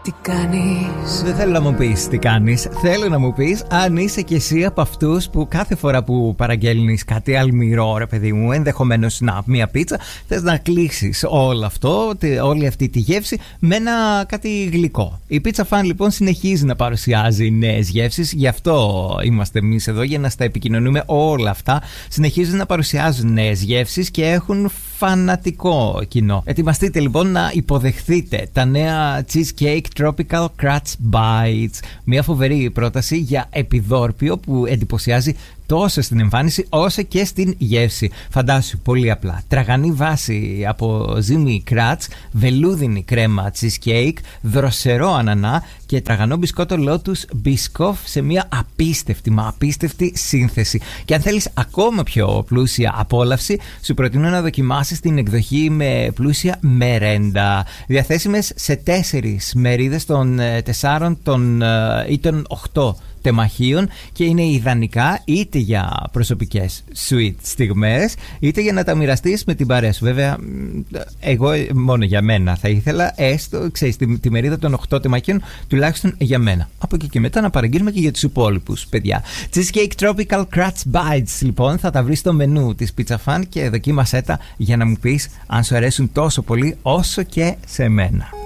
Τι κάνεις? Δεν θέλω να μου πεις τι κάνεις. Θέλω να μου πεις αν είσαι κι εσύ από αυτούς που κάθε φορά που παραγγέλνεις κάτι αλμυρό, ρε παιδί μου, ενδεχομένως μία πίτσα, θες να κλείσεις όλο αυτό, όλη αυτή τη γεύση με ένα κάτι γλυκό. Η Pizza Fan λοιπόν συνεχίζει να παρουσιάζει νέες γεύσεις, γι' αυτό είμαστε εμείς εδώ, για να στα επικοινωνούμε όλα αυτά. Συνεχίζουν να παρουσιάζουν νέες γεύσεις και έχουν φανατικό κοινό. Ετοιμαστείτε λοιπόν να υποδεχθείτε τα νέα Cheesecake Tropical Crunch Bites. Μια φοβερή πρόταση για επιδόρπιο που εντυπωσιάζει τόσο στην εμφάνιση όσο και στην γεύση. Φαντάσου, πολύ απλά. Τραγανή βάση από ζύμη κράτς, βελούδινη κρέμα cheesecake, δροσερό ανανά και τραγανό μπισκότο Lotus Biscoff σε μια απίστευτη σύνθεση. Και αν θέλεις ακόμα πιο πλούσια απόλαυση, σου προτείνω να δοκιμάσεις την εκδοχή με πλούσια μερέντα. Διαθέσιμες σε 4 μερίδες των 4 ή των 8 τεμαχίων και είναι ιδανικά είτε για προσωπικές sweet στιγμές είτε για να τα μοιραστείς με την παρέα σου. Βέβαια, εγώ μόνο για μένα θα ήθελα, έστω, ξέρεις, τη μερίδα των 8 τεμαχίων τουλάχιστον για μένα. Από εκεί και μετά να παραγγείλουμε και για τους υπόλοιπους, παιδιά. Cheesecake Tropical Crunch Bites, λοιπόν, θα τα βρεις στο μενού της Pizza Fan και δοκίμασέ τα για να μου πεις αν σου αρέσουν τόσο πολύ όσο και σε μένα.